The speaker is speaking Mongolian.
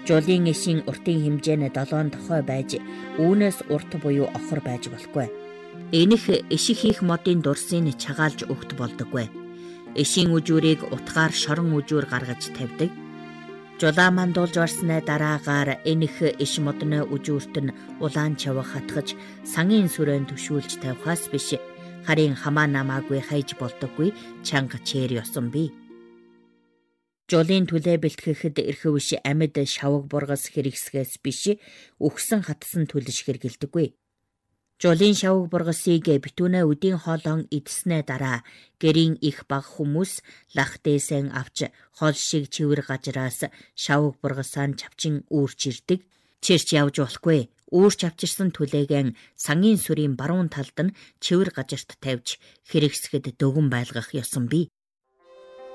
Жуулын эшийн уртын хэмжээ нь 7 тохой байж үүнээс урт буюу охор байж болохгүй. Энэх эшиг хийх модын дурсыг чагаалж өгт болдоггүй. Эшийн үжүүрийг утгаар шорон үжүүр гаргаж тавьдаг. Жулаа мандуулж барсны дараагаар энэх иш модны үжүүрт нь улаан чавга хатгаж сангийн сүрэн төвшүүлж тавихаас биш харин хамаа намаагүй хайж болдоггүй чанга чээр ёсон бий. Жуулын түлээ бэлтгэхэд эрхэв иш амьд шавг бургас хэрэгсгээс биш өгсөн хатсан түлж хэргэлдэггүй. Жуулын шавг бургасыг битүүнээ үдийн хоолон идснээ дараа гэрийн их баг хүмүүс лах дээсэн авч хол шиг чивэр гажраас шавг бургасаа чавчин үүрч ирдэг. Чирч явж болохгүй. Үүрч авчирсан түлээгэн сангийн сүрийн баруун талд нь чивэр гажирт тавьж хэрэгсгэд дөгөн байлгах ёсон бий.